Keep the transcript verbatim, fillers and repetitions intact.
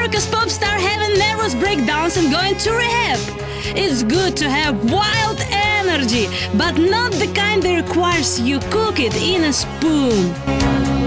circus pop star having nervous breakdowns and going to rehab. It's good to have wild energy, but not the kind that requires you cook it in a spoon.